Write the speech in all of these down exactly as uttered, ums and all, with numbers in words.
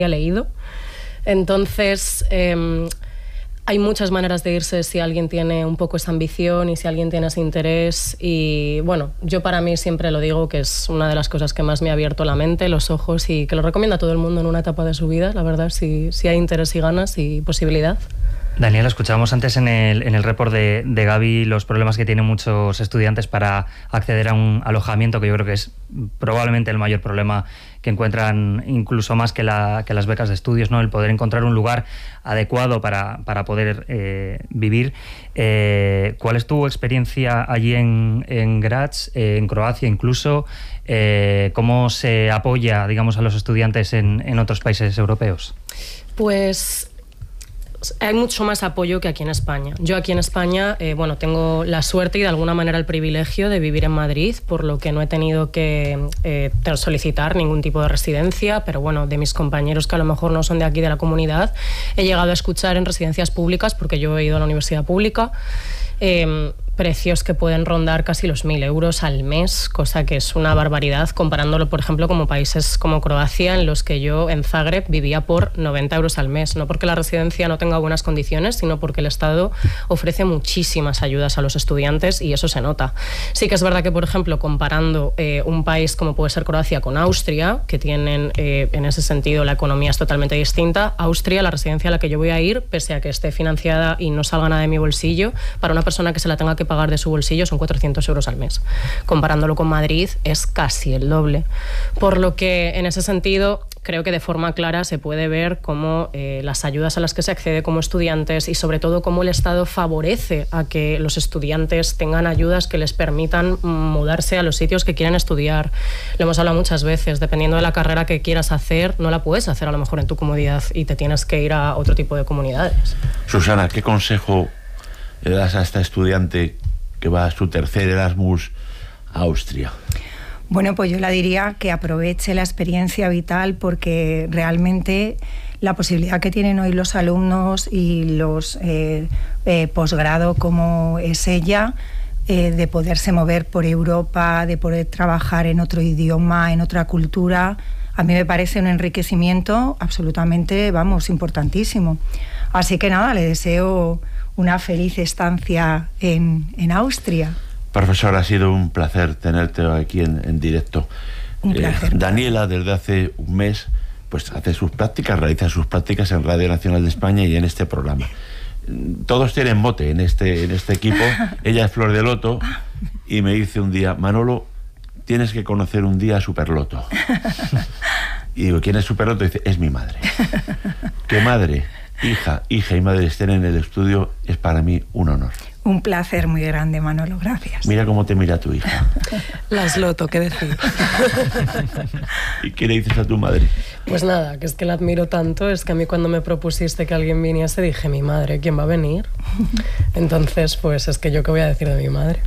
leído. Entonces, eh, hay muchas maneras de irse si alguien tiene un poco esa ambición y si alguien tiene ese interés. Y bueno, yo para mí siempre lo digo que es una de las cosas que más me ha abierto la mente, los ojos, y que lo recomiendo a todo el mundo en una etapa de su vida, la verdad, si, si hay interés y ganas y posibilidad. Daniela, escuchábamos antes en el, en el report de, de Gaby los problemas que tienen muchos estudiantes para acceder a un alojamiento, que yo creo que es probablemente el mayor problema que encuentran, incluso más que, la, que las becas de estudios, ¿no? El poder encontrar un lugar adecuado para, para poder eh, vivir. Eh, ¿Cuál es tu experiencia allí en, en Graz, eh, en Croacia incluso? Eh, ¿Cómo se apoya, digamos, a los estudiantes en, en otros países europeos? Pues hay mucho más apoyo que aquí en España. Yo aquí en España, eh, bueno, tengo la suerte y de alguna manera el privilegio de vivir en Madrid, por lo que no he tenido que eh, solicitar ningún tipo de residencia, pero bueno, de mis compañeros que a lo mejor no son de aquí de la comunidad, he llegado a escuchar en residencias públicas, porque yo he ido a la universidad pública, eh, precios que pueden rondar casi los mil euros al mes, cosa que es una barbaridad comparándolo, por ejemplo, como países como Croacia, en los que yo en Zagreb vivía por noventa euros al mes. No porque la residencia no tenga buenas condiciones, sino porque el Estado ofrece muchísimas ayudas a los estudiantes y eso se nota. Sí que es verdad que, por ejemplo, comparando eh, un país como puede ser Croacia con Austria, que tienen eh, en ese sentido la economía es totalmente distinta, Austria, la residencia a la que yo voy a ir, pese a que esté financiada y no salga nada de mi bolsillo, para una persona que se la tenga que pagar de su bolsillo son cuatrocientos euros al mes. Comparándolo con Madrid es casi el doble. Por lo que en ese sentido creo que de forma clara se puede ver cómo eh, las ayudas a las que se accede como estudiantes y sobre todo cómo el Estado favorece a que los estudiantes tengan ayudas que les permitan mudarse a los sitios que quieren estudiar. Lo hemos hablado muchas veces, dependiendo de la carrera que quieras hacer, no la puedes hacer a lo mejor en tu comodidad y te tienes que ir a otro tipo de comunidades. Susana, ¿qué consejo le das a esta estudiante que va a su tercer Erasmus a Austria? Bueno, pues yo le diría que aproveche la experiencia vital, porque realmente la posibilidad que tienen hoy los alumnos y los eh, eh, posgrado como es ella, eh, de poderse mover por Europa, de poder trabajar en otro idioma, en otra cultura, a mí me parece un enriquecimiento absolutamente, vamos, importantísimo. Así que nada, le deseo una feliz estancia en, en Austria. Profesor, ha sido un placer tenerte aquí en, en directo. Un placer. Eh, Daniela, desde hace un mes, pues hace sus prácticas, realiza sus prácticas en Radio Nacional de España y en este programa. Todos tienen mote en este, en este equipo. Ella es Flor de Loto y me dice un día: Manolo, tienes que conocer un día a Superloto. Y digo: ¿quién es Superloto? Y dice: es mi madre. Que madre, hija, hija y madre estén en el estudio es para mí un honor. Un placer muy grande, Manolo, gracias. Mira cómo te mira tu hija. Las Loto, ¿qué decir? ¿Y qué le dices a tu madre? Pues nada, que es que la admiro tanto, es que a mí cuando me propusiste que alguien viniese dije: mi madre, ¿quién va a venir? Entonces, pues es que yo qué voy a decir de mi madre.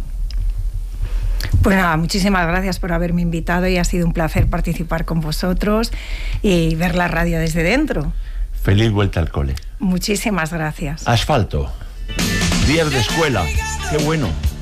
Pues nada, muchísimas gracias por haberme invitado y ha sido un placer participar con vosotros y ver la radio desde dentro. Feliz vuelta al cole. Muchísimas gracias. Asfalto. Días de escuela. Qué bueno.